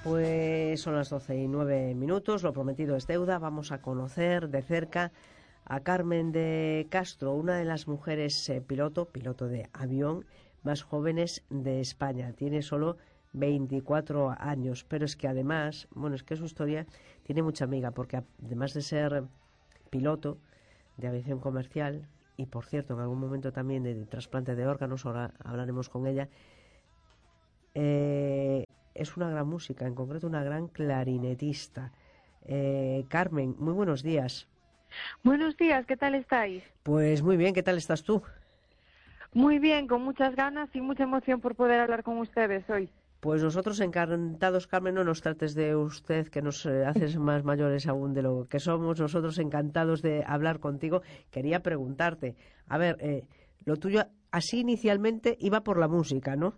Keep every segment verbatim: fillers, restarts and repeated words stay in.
Pues son las doce y nueve minutos, lo prometido es deuda. Vamos a conocer de cerca a Carmen de Castro, una de las mujeres eh, piloto, piloto de avión más jóvenes de España. Tiene solo veinticuatro años, pero es que además, bueno, es que su historia tiene mucha amiga, porque además de ser piloto de aviación comercial, y por cierto, en algún momento también de trasplante de órganos, ahora hablaremos con ella, eh, es una gran música, en concreto una gran clarinetista. Eh, Carmen, muy buenos días. Buenos días, ¿qué tal estáis? Pues muy bien, ¿qué tal estás tú? Muy bien, con muchas ganas y mucha emoción por poder hablar con ustedes hoy. Pues nosotros encantados, Carmen, no nos trates de usted, que nos eh, haces más mayores aún de lo que somos. Nosotros encantados de hablar contigo. Quería preguntarte, a ver, eh, lo tuyo así inicialmente iba por la música, ¿no?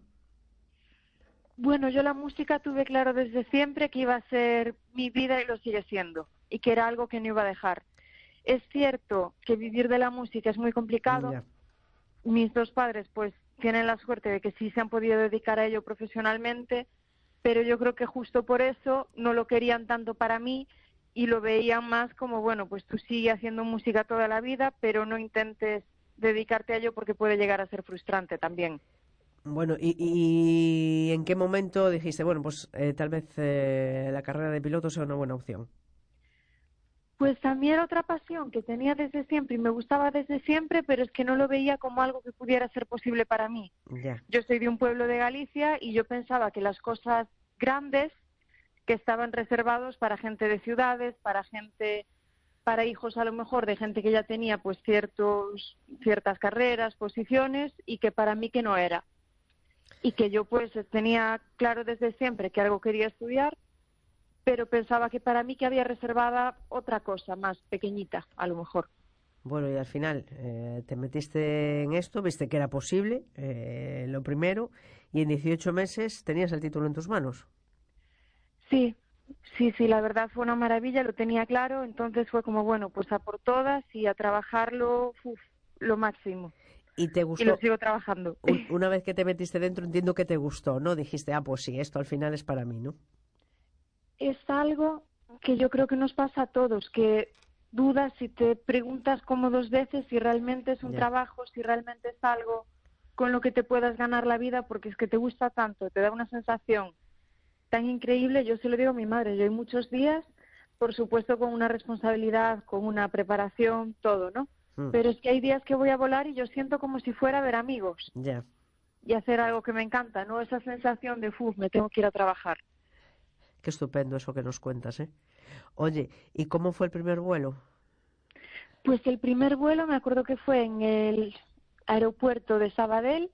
Bueno, yo la música tuve claro desde siempre que iba a ser mi vida y lo sigue siendo, y que era algo que no iba a dejar. Es cierto que vivir de la música es muy complicado. Ya. Mis dos padres pues tienen la suerte de que sí se han podido dedicar a ello profesionalmente, pero yo creo que justo por eso no lo querían tanto para mí y lo veían más como, bueno, pues tú sigue haciendo música toda la vida, pero no intentes dedicarte a ello porque puede llegar a ser frustrante también. Bueno, ¿y, y en qué momento dijiste, bueno, pues eh, tal vez eh, la carrera de piloto sea una buena opción? Pues también era otra pasión que tenía desde siempre y me gustaba desde siempre, pero es que no lo veía como algo que pudiera ser posible para mí. Ya. Yo soy de un pueblo de Galicia y yo pensaba que las cosas grandes que estaban reservados para gente de ciudades, para gente, para hijos a lo mejor de gente que ya tenía pues ciertos, ciertas carreras, posiciones y que para mí que no era. Y que yo pues tenía claro desde siempre que algo quería estudiar, pero pensaba que para mí que había reservada otra cosa más pequeñita, a lo mejor. Bueno, y al final eh, te metiste en esto, viste que era posible, eh, lo primero, y en dieciocho meses tenías el título en tus manos. Sí, sí, sí, la verdad fue una maravilla, lo tenía claro, entonces fue como, bueno, pues a por todas y a trabajarlo, uf, lo máximo. Y te Y lo gustó, sigo trabajando. un- una vez que te metiste dentro, entiendo que te gustó, ¿no? Dijiste, ah, pues sí, esto al final es para mí, ¿no? Es algo que yo creo que nos pasa a todos, que dudas y te preguntas como dos veces si realmente es un Ya. trabajo, si realmente es algo con lo que te puedas ganar la vida, porque es que te gusta tanto, te da una sensación tan increíble. Yo se lo digo a mi madre, yo hay muchos días, por supuesto con una responsabilidad, con una preparación, todo, ¿no? Mm, Pero es que hay días que voy a volar y yo siento como si fuera a ver amigos ya. y hacer algo que me encanta, ¿no? Esa sensación de, uff, me tengo que ir a trabajar. Qué estupendo eso que nos cuentas, ¿eh? Oye, ¿y cómo fue el primer vuelo? Pues el primer vuelo me acuerdo que fue en el aeropuerto de Sabadell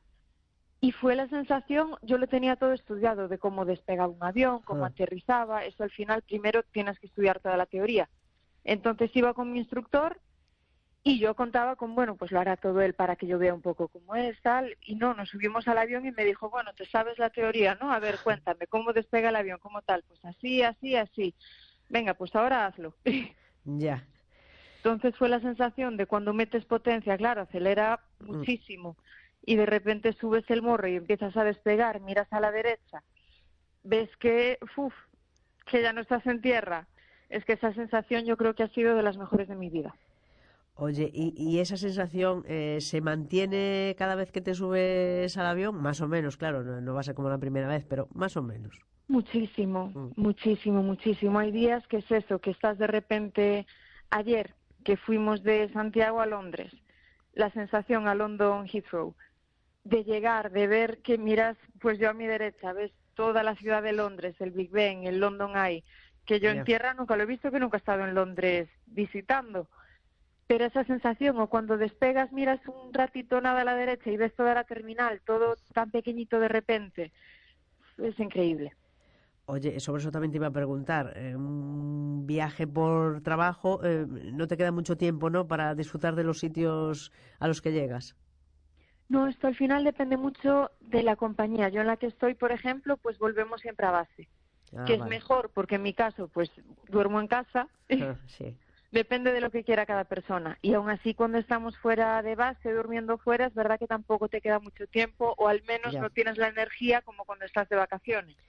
y fue la sensación, yo lo tenía todo estudiado, de cómo despegaba un avión, cómo Ah, aterrizaba, eso al final primero tienes que estudiar toda la teoría. Entonces iba con mi instructor y yo contaba con, bueno, pues lo hará todo él para que yo vea un poco cómo es, tal, y no, nos subimos al avión y me dijo, bueno, te sabes la teoría, ¿no? A ver, cuéntame, ¿cómo despega el avión? ¿Cómo tal? Pues así, así, así. Venga, pues ahora hazlo. ya. Entonces fue la sensación de cuando metes potencia, claro, acelera Mm. muchísimo y de repente subes el morro y empiezas a despegar, miras a la derecha, ves que, uf, que ya no estás en tierra. Es que esa sensación yo creo que ha sido de las mejores de mi vida. Oye, ¿y, y esa sensación eh, se mantiene cada vez que te subes al avión? Más o menos, claro, no, no va a ser como la primera vez, pero más o menos. Muchísimo, Mm, muchísimo, muchísimo. Hay días que es eso, que estás de repente, ayer que fuimos de Santiago a Londres, la sensación a London Heathrow, de llegar, de ver que miras, pues yo a mi derecha, ves toda la ciudad de Londres, el Big Ben, el London Eye, que yo en ya. tierra nunca lo he visto, que nunca he estado en Londres visitando. Pero esa sensación, o cuando despegas, miras un ratito nada a la derecha y ves toda la terminal, todo tan pequeñito de repente, es increíble. Oye, sobre eso también te iba a preguntar. eh, un viaje por trabajo, eh, no te queda mucho tiempo, ¿no? Para disfrutar de los sitios a los que llegas. No, esto al final depende mucho de la compañía. Yo en la que estoy, por ejemplo, pues volvemos siempre a base, Ah, que es vale. mejor porque en mi caso, pues duermo en casa. Ah, sí. Depende de lo que quiera cada persona. Y aún así, cuando estamos fuera de base, durmiendo fuera, es verdad que tampoco te queda mucho tiempo, o al menos Ya. no tienes la energía como cuando estás de vacaciones.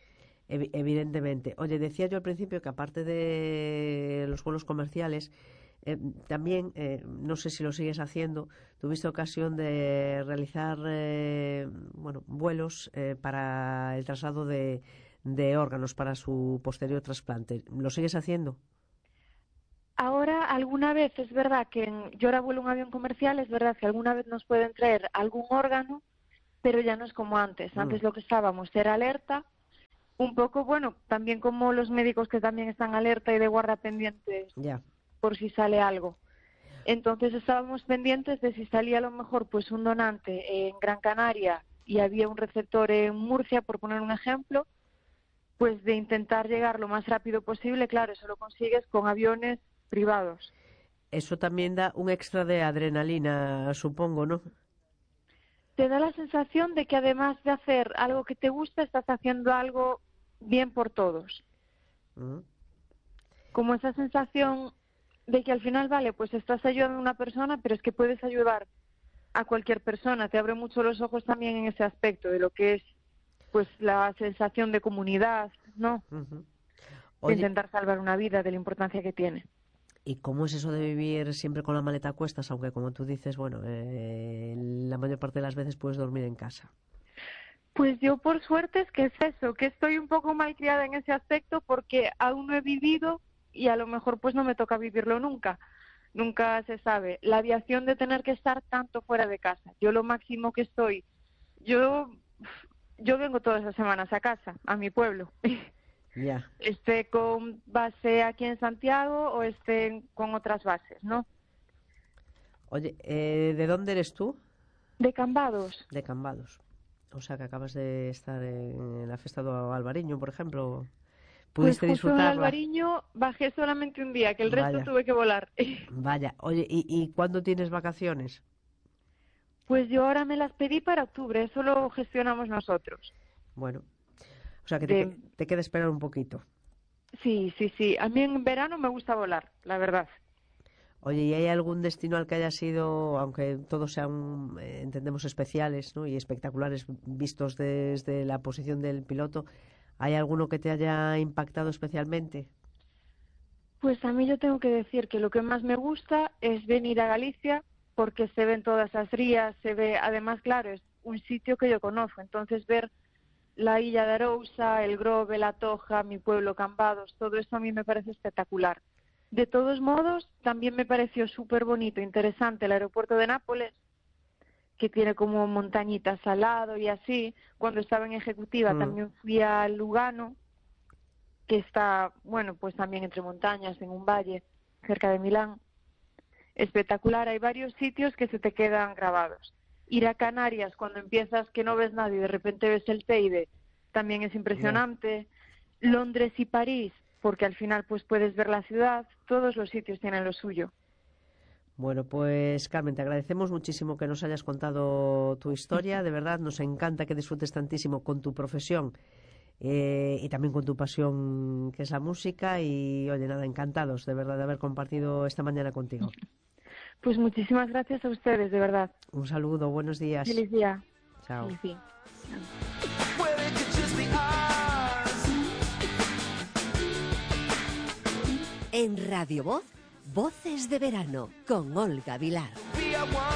Evi- evidentemente. Oye, decía yo al principio que aparte de los vuelos comerciales, eh, también, eh, no sé si lo sigues haciendo, tuviste ocasión de realizar eh, bueno, vuelos eh, para el traslado de, de órganos para su posterior trasplante. ¿Lo sigues haciendo? Ahora, alguna vez, es verdad que en, yo ahora vuelo un avión comercial, es verdad que alguna vez nos pueden traer algún órgano, pero ya no es como antes. Mm, Antes lo que estábamos era alerta, un poco, bueno, también como los médicos que también están alerta y de guarda pendientes ya. por si sale algo. Entonces estábamos pendientes de si salía a lo mejor pues un donante en Gran Canaria y había un receptor en Murcia, por poner un ejemplo, pues de intentar llegar lo más rápido posible. Claro, eso lo consigues con aviones privados. Eso también da un extra de adrenalina, supongo, ¿no? Te da la sensación de que además de hacer algo que te gusta, estás haciendo algo bien por todos. Mm. Como esa sensación de que al final, vale, pues estás ayudando a una persona, pero es que puedes ayudar a cualquier persona. Te abre mucho los ojos también en ese aspecto de lo que es pues la sensación de comunidad, ¿no? Ujú. De Oye, intentar salvar una vida, de la importancia que tiene. ¿y cómo es eso de vivir siempre con la maleta a cuestas? Aunque, como tú dices, bueno, eh, la mayor parte de las veces puedes dormir en casa. Pues yo por suerte es que es eso, que estoy un poco malcriada en ese aspecto porque aún no he vivido y a lo mejor pues no me toca vivirlo nunca. Nunca se sabe. La aviación de tener que estar tanto fuera de casa. Yo lo máximo que estoy, yo yo vengo todas las semanas a casa, a mi pueblo. Ya. Esté con base aquí en Santiago o esté con otras bases, ¿no? Oye, eh, ¿de dónde eres tú? De Cambados. De Cambados. O sea, que acabas de estar en la fiesta do Albariño, por ejemplo. Pues ¿Pudiste justo en el disfrutarla? Albariño bajé solamente un día, que el resto Vaya, tuve que volar. vaya. Oye, ¿y, y cuándo tienes vacaciones? Pues yo ahora me las pedí para octubre, eso lo gestionamos nosotros. Bueno, o sea, que te, De... que- te queda esperar un poquito. Sí, sí, sí. A mí en verano me gusta volar, la verdad. Oye, ¿y hay algún destino al que haya sido, aunque todos sean, eh, entendemos, especiales, ¿no? Y espectaculares vistos desde la posición del piloto, ¿hay alguno que te haya impactado especialmente? Pues a mí yo tengo que decir que lo que más me gusta es venir a Galicia porque se ven todas las rías, se ve, además, claro, es un sitio que yo conozco, entonces ver la Illa de Arousa, el Grove, la Toja, mi pueblo, Cambados, todo eso a mí me parece espectacular. De todos modos, también me pareció súper bonito, interesante el aeropuerto de Nápoles, que tiene como montañitas al lado y así. Cuando estaba en ejecutiva Mm. también fui a Lugano, que está, bueno, pues también entre montañas, en un valle, cerca de Milán. Espectacular, hay varios sitios que se te quedan grabados. Ir a Canarias cuando empiezas que no ves nada y de repente ves el Teide, también es Ya. impresionante. Londres y París, porque al final pues puedes ver la ciudad, todos los sitios tienen lo suyo. Bueno, pues Carmen, te agradecemos muchísimo que nos hayas contado tu historia. De verdad, nos encanta que disfrutes tantísimo con tu profesión eh, y también con tu pasión, que es la música. Y, oye, nada, encantados de verdad de haber compartido esta mañana contigo. Pues muchísimas gracias a ustedes, de verdad. Un saludo, buenos días. Feliz día. Chao. Feliz día. En Radio Voz, Voces de Verano, con Olga Vilar.